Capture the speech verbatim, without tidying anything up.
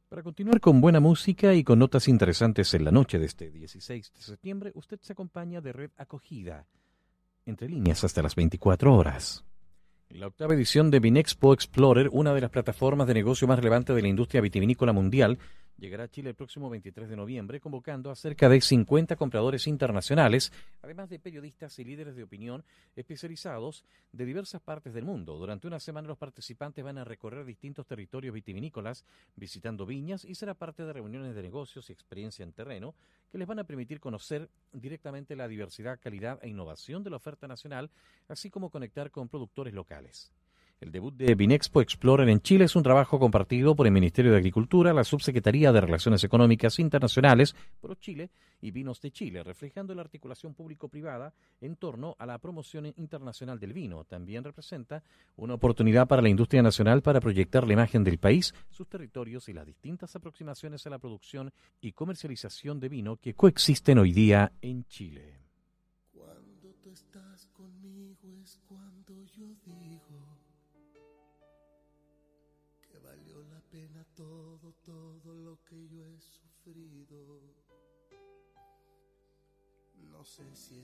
Para continuar con buena música y con notas interesantes en la noche de este dieciséis de septiembre, usted se acompaña de Red Acogida, entre líneas hasta las veinticuatro horas. En la octava edición de Vinexpo Explorer, una de las plataformas de negocio más relevantes de la industria vitivinícola mundial, llegará a Chile el próximo veintitrés de noviembre, convocando a cerca de cincuenta compradores internacionales, además de periodistas y líderes de opinión especializados de diversas partes del mundo. Durante una semana los participantes van a recorrer distintos territorios vitivinícolas, visitando viñas, y será parte de reuniones de negocios y experiencia en terreno que les van a permitir conocer directamente la diversidad, calidad e innovación de la oferta nacional, así como conectar con productores locales. El debut de Vinexpo Explorer en Chile es un trabajo compartido por el Ministerio de Agricultura, la Subsecretaría de Relaciones Económicas Internacionales, ProChile y Vinos de Chile, reflejando la articulación público-privada en torno a la promoción internacional del vino. También representa una oportunidad para la industria nacional para proyectar la imagen del país, sus territorios y las distintas aproximaciones a la producción y comercialización de vino que coexisten hoy día en Chile. Cuando tú estás conmigo es cuando yo digo que valió la pena todo, todo lo que yo he sufrido. No sé si